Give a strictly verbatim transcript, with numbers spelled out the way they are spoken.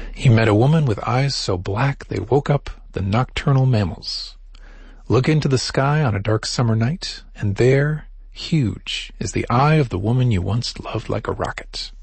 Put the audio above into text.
He met a woman with eyes so black they woke up the nocturnal mammals. Look into the sky on a dark summer night, and there, huge, is the eye of the woman you once loved like a rocket.